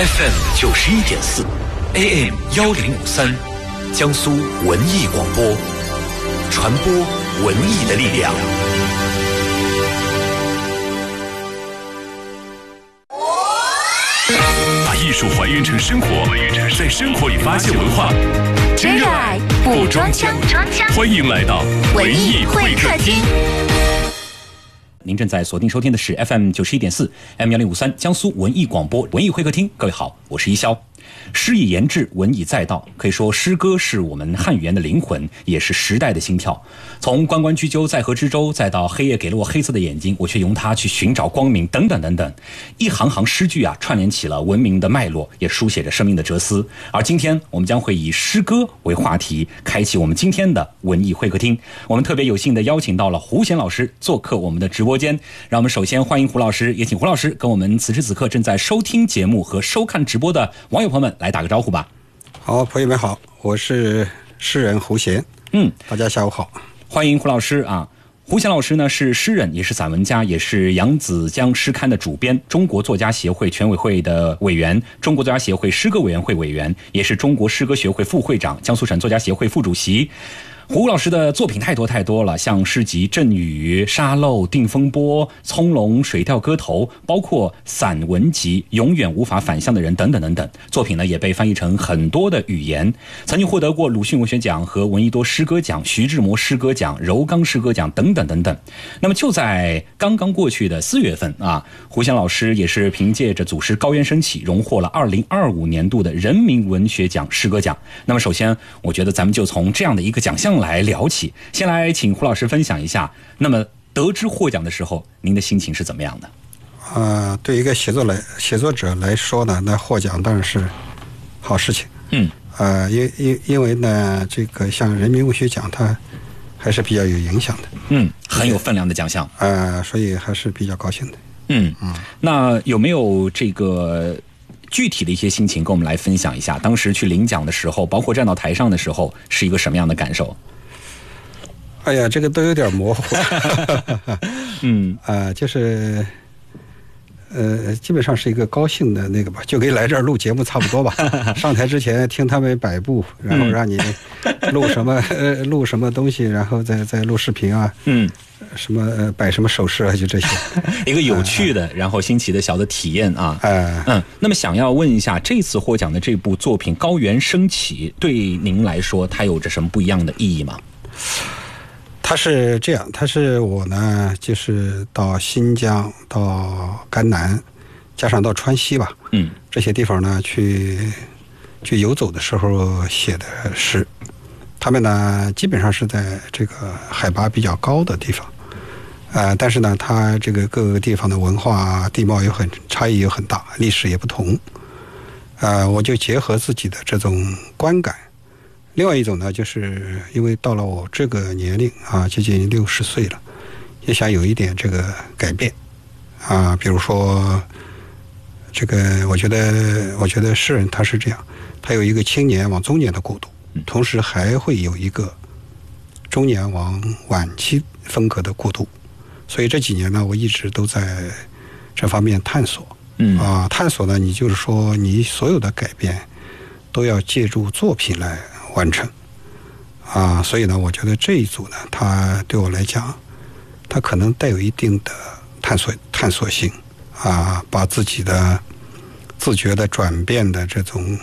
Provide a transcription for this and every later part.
FM 91.4 AM 1053，江苏文艺广播，传播文艺的力量。 把艺术还原成生活，在生活里发现文化， 真热爱不装腔。 欢迎来到文艺会客厅。 您正在锁定收听的是 FM 91.4 AM 1053江苏文艺广播文艺会客厅。各位好，我是一潇。诗以言志，文以载道，可以说诗歌是我们汉语言的灵魂，也是时代的心跳。从关关雎鸠，在河之洲，再到黑夜给了我黑色的眼睛，我却用它去寻找光明，等等等等，一行行诗句啊，串联起了文明的脉络，也书写着生命的哲思。而今天我们将会以诗歌为话题，开启我们今天的文艺会客厅。我们特别有幸的邀请到了胡贤老师做客我们的直播间。让我们首先欢迎胡老师，也请胡老师跟我们此时此刻正在收听节目和收看直播的网友朋友们来打个招呼吧。 好，朋友们好，我是诗人胡贤。大家下午好。 欢迎胡老师啊。胡贤老师呢是诗人，也是散文家，也是扬子江诗刊的主编，中国作家协会全委会的委员，中国作家协会诗歌委员会委员，也是中国诗歌学会副会长，江苏省作家协会副主席。胡老师的作品太多了，像诗集《阵雨》《沙漏》《定风波》《葱茏》《水调歌头》，包括散文集《永远无法返乡的人》等等等等。作品呢也被翻译成很多的语言，曾经获得过鲁迅文学奖和闻一多诗歌奖、徐志摩诗歌奖、柔刚诗歌奖等等等等。那么就在刚刚过去的4月份啊，胡贤老师也是凭借着组诗《高原升起》荣获了2025年度的人民文学奖诗歌奖。那么首先我觉得咱们就从这样的一个奖项来聊起，先来请胡老师分享一下，那么得知获奖的时候您的心情是怎么样的？ 对一个写作者来说呢，那获奖当然是好事情。因为呢，这个像人民文学奖它还是比较有影响的， 很有分量的奖项， 所以还是比较高兴的。 那有没有这个具体的一些心情跟我们来分享一下？当时去领奖的时候，包括站到台上的时候，是一个什么样的感受？ 哎呀，这个都有点模糊。就是基本上是一个高兴的那个吧，就跟来这儿录节目差不多吧。上台之前听他们摆布，然后让你录什么东西，然后再录视频啊。什么摆什么手势啊，就这些。 一个有趣的，然后新奇的小的体验啊。那么想要问一下，这次获奖的这部作品《高原升起》，对您来说，它有着什么不一样的意义吗？ 它是这样，它是我呢，就是到新疆、到甘南，加上到川西吧，这些地方呢，去游走的时候写的诗。他们呢，基本上是在这个海拔比较高的地方。但是呢，它这个各个地方的文化地貌差异也很大，历史也不同。我就结合自己的这种观感。另外一种呢，就是因为到了我这个年龄啊，接近60岁了，也想有一点这个改变啊。比如说，这个我觉得诗人他是这样，他有一个青年往中年的过渡，同时还会有一个中年往晚期风格的过渡。所以这几年呢，我一直都在这方面探索。探索呢，你就是说你所有的改变都要借助作品来完成。所以呢，我觉得这一组呢，它对我来讲，它可能带有一定的探索性。把自己的自觉的转变的这种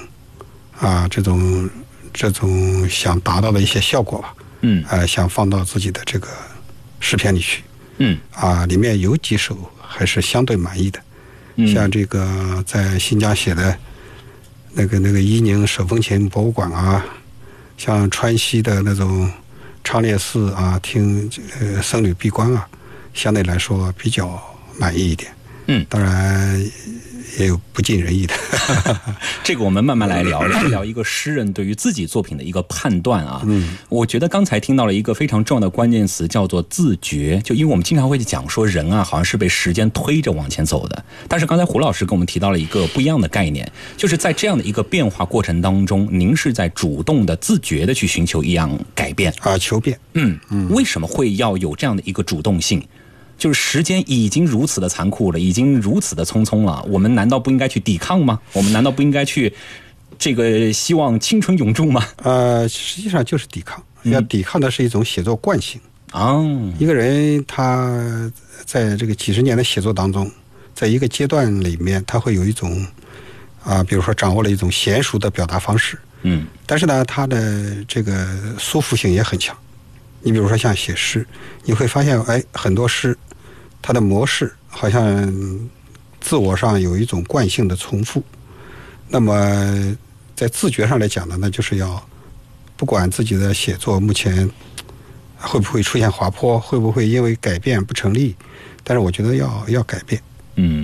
想达到的一些效果吧。想放到自己的这个诗篇里去。里面有几首还是相对满意的。像这个在新疆写的那个伊宁手风琴博物馆啊，像川西的那种昌烈寺啊，听僧侣闭关啊，相对来说比较满意一点。当然也有不尽人意的。 这个我们慢慢来聊聊一个诗人对于自己作品的一个判断啊。我觉得刚才听到了一个非常重要的关键词，叫做自觉。就因为我们经常会讲说人啊，好像是被时间推着往前走的。但是刚才胡老师跟我们提到了一个不一样的概念，就是在这样的一个变化过程当中，您是在主动的、自觉的去寻求一样改变求变。 为什么会要有这样的一个主动性？ 就是时间已经如此的残酷了，已经如此的匆匆了，我们难道不应该去抵抗吗？我们难道不应该去这个希望青春永驻吗？ 实际上就是抵抗。要抵抗的是一种写作惯性。一个人他在这个几十年的写作当中，在一个阶段里面，他会有一种比如说掌握了一种娴熟的表达方式。但是呢，他的这个舒服性也很强。你比如说像写诗，你会发现，很多诗，它的模式好像自我上有一种惯性的重复。那么在自觉上来讲呢，那就是要不管自己的写作目前会不会出现滑坡，会不会因为改变不成立，但是我觉得要改变。